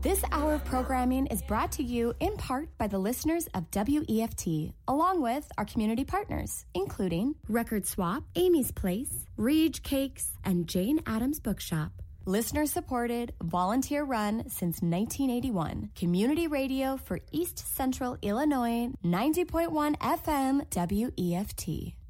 This hour of programming is brought to you in part by the listeners of WEFT, along with our community partners, including Record Swap, Amy's Place, Rege Cakes, and Jane Addams Bookshop. Listener supported, volunteer run since 1981. Community radio for East Central Illinois, 90.1 FM WEFT.